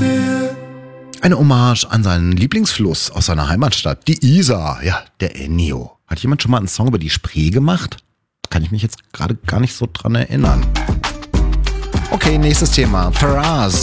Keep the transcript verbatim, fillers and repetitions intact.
Eine Hommage an seinen Lieblingsfluss aus seiner Heimatstadt, die Isar. Ja, der Ennio. Hat jemand schon mal einen Song über die Spree gemacht? Kann ich mich jetzt gerade gar nicht so dran erinnern. Okay, nächstes Thema. Faraz.